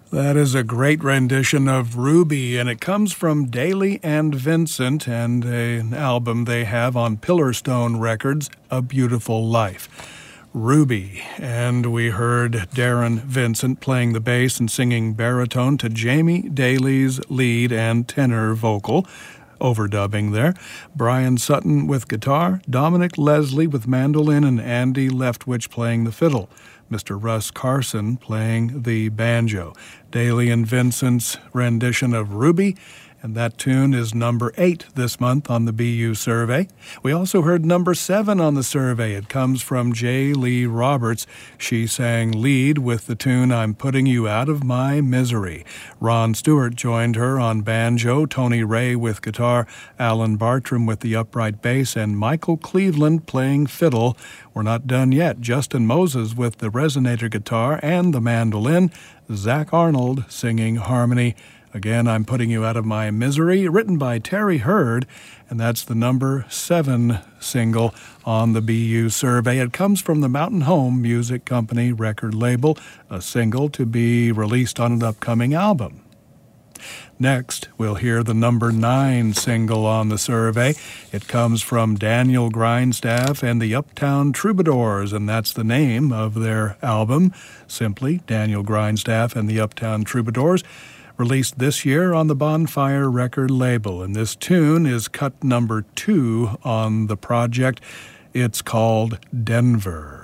That is a great rendition of Ruby, and it comes from Daly and Vincent and an album they have on Pillarstone Records, A Beautiful Life. Ruby, and we heard Darren Vincent playing the bass and singing baritone to Jamie Daly's lead and tenor vocal, overdubbing there. Brian Sutton with guitar, Dominic Leslie with mandolin, and Andy Leftwich playing the fiddle. Mr. Russ Carson playing the banjo. Daly and Vincent's rendition of Ruby, and that tune is number 8 this month on the BU survey. We also heard number 7 on the survey. It comes from J. Lee Roberts. She sang lead with the tune I'm Putting You Out of My Misery. Ron Stewart joined her on banjo, Tony Ray with guitar, Alan Bartram with the upright bass, and Michael Cleveland playing fiddle. We're not done yet. Justin Moses with the resonator guitar and the mandolin, Zach Arnold singing harmony. Again, I'm Putting You Out of My Misery, written by Terry Hurd, and that's the number 7 single on the BU survey. It comes from the Mountain Home Music Company record label, a single to be released on an upcoming album. Next, we'll hear the number 9 single on the survey. It comes from Daniel Grindstaff and the Uptown Troubadours, and that's the name of their album, simply Daniel Grindstaff and the Uptown Troubadours, released this year on the Bonfire record label, and this tune is cut number 2 on the project. It's called Denver.